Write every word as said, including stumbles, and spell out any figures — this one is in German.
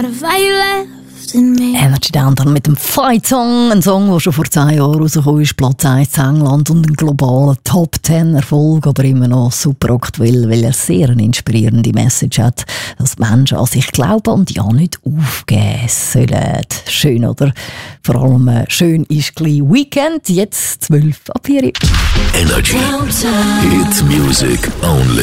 Energy Downtown mit dem Fight Song, ein Song, der schon vor zehn Jahren rausgekommen ist, Platz eins in England und ein globaler Top zehn Erfolg, aber immer noch super aktuell, weil er sehr eine inspirierende Message hat, dass die Menschen an sich glauben und ja nicht aufgeben sollen. Schön, oder? Vor allem äh, schön ist gleich Weekend, jetzt zwölf ab vier. Energy. Hit Music Only.